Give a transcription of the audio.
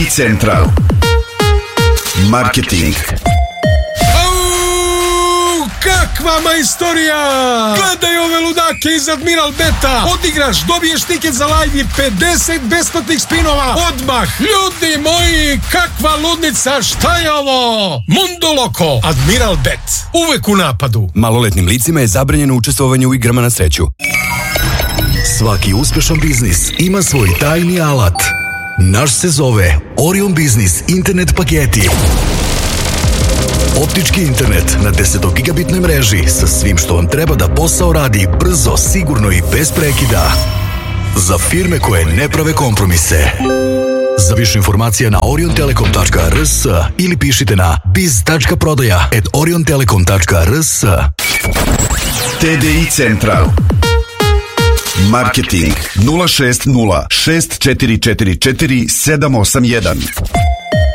TDI Central. Marketing. Kakva majstorija! Gledaj ove ludake iz Admiral Beta! Odigraš, dobiješ tiket za live i 50 besplatnih spinova odmah! Ljudi moji, kakva ludnica, šta je ovo? Mundo Loco, Admiral Bet, uvek u napadu. Maloletnim licima je zabranjeno učestvovanje u igrama na sreću. Svaki uspešan biznis ima svoj tajni alat. Naš se zove Orion Business internet paketi. Optički internet na 10 gigabitnoj mreži sa svim što vam treba da posao radi brzo, sigurno i bez prekida. Za firme koje ne prave kompromise. Za više informacija na oriontelekom.rs ili pišite na biz.prodaja@oriontelekom.rs. TDI Central. Marketing 060 6444 781.